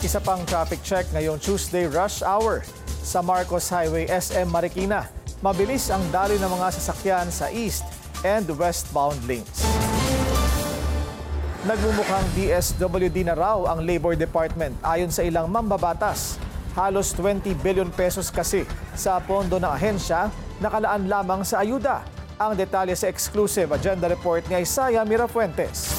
Isa pang traffic check ngayong Tuesday rush hour sa Marcos Highway SM Marikina. Mabilis ang daloy ng mga sasakyan sa east and westbound lanes. Nagmumukhang DSWD na raw ang Labor Department ayon sa ilang mambabatas. Halos 20 billion pesos kasi sa pondo ng ahensya nakalaan lamang sa ayuda. Ang detalye sa exclusive agenda report ni Isaiah Mirafuentes.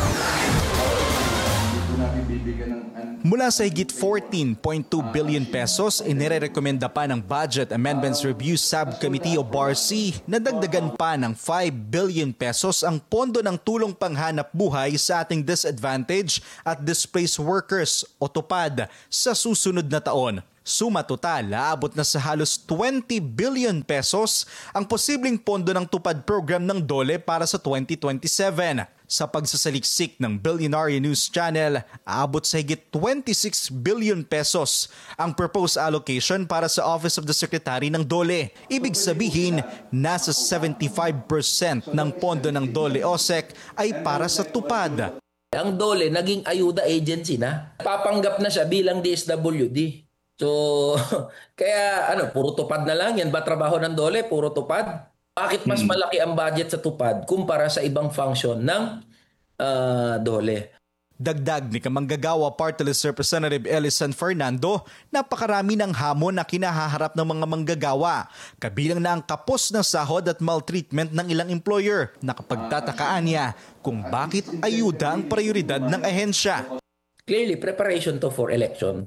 Mula sa higit 14.2 billion pesos, inirekomenda pa ng Budget Amendments Review Subcommittee o BARC na dagdagan pa ng 5 billion pesos ang pondo ng tulong panghanap buhay sa ating disadvantaged at displaced workers o TUPAD sa susunod na taon. Suma total, aabot na sa halos 20 billion pesos ang posibleng pondo ng TUPAD program ng DOLE para sa 2027. Sa pagsasaliksik ng Billionaire News Channel, aabot sa higit 26 billion pesos ang proposed allocation para sa Office of the Secretary ng DOLE. Ibig sabihin, nasa 75% ng pondo ng DOLE-OSEC ay para sa TUPAD. Ang DOLE naging ayuda agency na. Papanggap na siya bilang DSWD. So, kaya puro tupad na lang yan. Ba trabaho ng DOLE? Puro tupad? Bakit mas malaki ang budget sa tupad kumpara sa ibang function ng DOLE? Dagdag ni Kamanggagawa Party List Representative Eli San Fernando, napakarami ng hamon na kinahaharap ng mga manggagawa. Kabilang na ang kapos ng sahod at maltreatment ng ilang employer. Nakapagtatakaan niya kung bakit ayuda ang prioridad ng ahensya. Clearly, preparation to for election.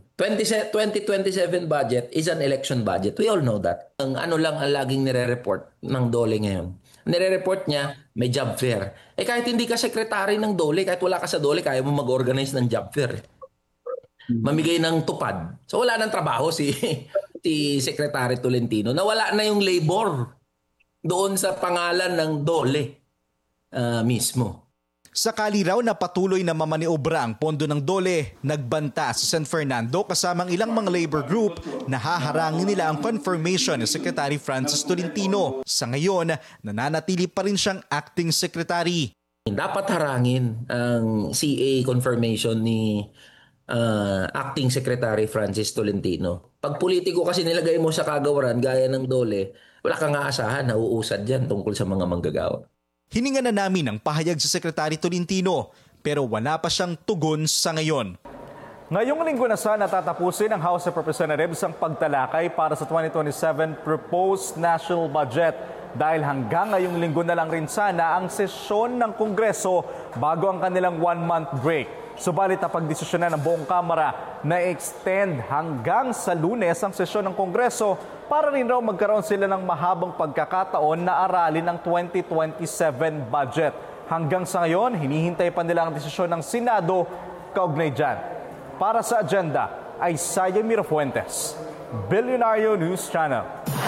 2027 budget is an election budget. We all know that. Ang lang ang laging nire-report ng DOLE ngayon. Nire-report niya, may job fair. Kahit hindi ka sekretary ng DOLE, kahit wala ka sa DOLE, kaya mo mag-organize ng job fair. Mamigay ng tupad. So wala nang trabaho si Secretary Tolentino. Nawala na yung labor doon sa pangalan ng DOLE mismo. Sakali raw na patuloy na mamaniobra ang pondo ng DOLE, nagbanta sa San Fernando kasamang ilang mga labor group na haharangin nila ang confirmation ni Secretary Francis Tolentino. Sa ngayon, nananatili pa rin siyang acting secretary. Dapat harangin ang CA confirmation ni acting secretary Francis Tolentino. Pag politiko kasi nilagay mo sa kagawaran gaya ng DOLE, wala kang aasahan na uusad dyan tungkol sa mga manggagawa. Hininga na namin ang pahayag sa Secretary Tolentino pero wala pa siyang tugon sa ngayon. Ngayong linggo na sana tatapusin ng House of Representatives ang pagtalakay para sa 2027 proposed national budget dahil hanggang ngayong linggo na lang rin sana ang sesyon ng Kongreso bago ang kanilang one-month break. Subalit napagdesisyonan ng buong Kamara na extend hanggang sa Lunes ang sesyon ng Kongreso para rin raw magkaroon sila ng mahabang pagkakataon na aralin ang 2027 budget. Hanggang sa ngayon, hinihintay pa nila ang desisyon ng Senado kaugnay dyan. Para sa agenda, Isaiah Mirafuentes, Billionaire News Channel.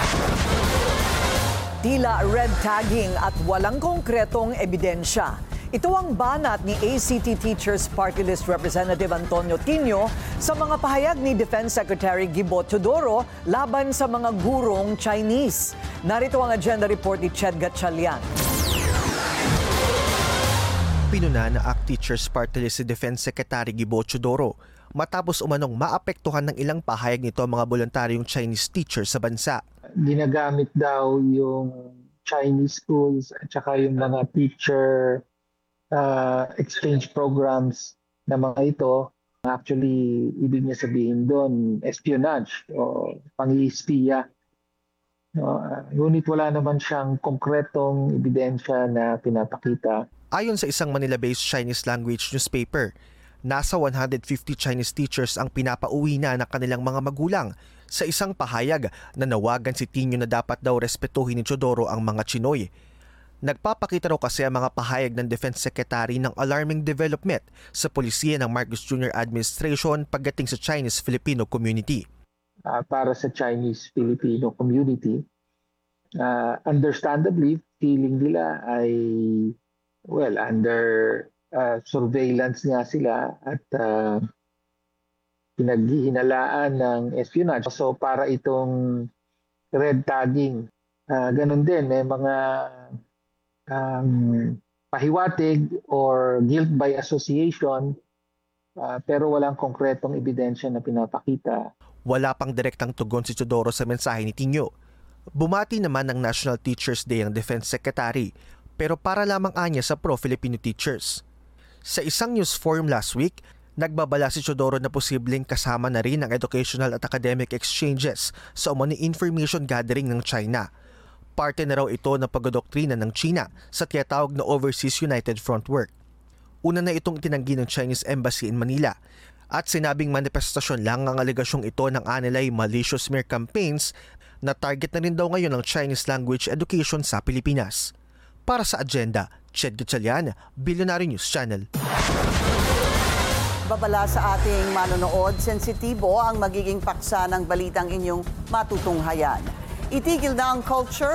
Tila red tagging at walang konkretong ebidensya. Ito ang banat ni ACT Teachers Party List Representative Antonio Tino sa mga pahayag ni Defense Secretary Gibo Teodoro laban sa mga gurong Chinese. Narito ang agenda report ni Ched Gatchalian. Pinuna na ACT Teachers Party List si Defense Secretary Gibo Teodoro matapos umanong maapektuhan ng ilang pahayag nito mga voluntaryong Chinese teachers sa bansa. Ginagamit daw yung Chinese schools at saka yung mga teacher exchange programs na mga ito. Actually, ibig niya sabihin doon, espionage o pang-iispiya. Ngunit wala naman siyang konkretong ebidensya na pinapakita. Ayon sa isang Manila-based Chinese language newspaper, nasa 150 Chinese teachers ang pinapauwi na ng kanilang mga magulang sa isang pahayag na nawagan si Tino na dapat daw respetuhin ni Teodoro ang mga Chinoy. Nagpapakita raw kasi ang mga pahayag ng Defense Secretary ng alarming development sa polisiya ng Marcos Jr. Administration pagdating sa Chinese-Filipino community. Para sa Chinese-Filipino community, understandably, feeling nila ay, under surveillance nga sila at pinaghihinalaan ng espionage. So para itong red tagging, ganun din, may mga pahiwatig or guilt by association pero walang konkretong ebidensya na pinapakita. Wala pang direktang tugon si Teodoro sa mensahe ni Tinio. Bumati naman ng National Teachers Day ang Defense Secretary, pero para lamang anya sa pro-Filipino teachers. Sa isang news forum last week, nagbabala si Teodoro na posibleng kasama na rin ang educational at academic exchanges sa umani information gathering ng China. Parte na raw ito ng pagdodoktrina ng China sa tiyatawag na Overseas United Front Work. Una na itong tinanggi ng Chinese Embassy in Manila at sinabing manifestasyon lang ang alegasyong ito ng anilay malicious smear campaigns na target na rin daw ngayon ng Chinese language education sa Pilipinas. Para sa Agenda, Ched Gatchalian, Billionaire News Channel. Babala sa ating manonood, sensitibo ang magiging paksa ng balitang inyong matutunghayan. Itigil na ang culture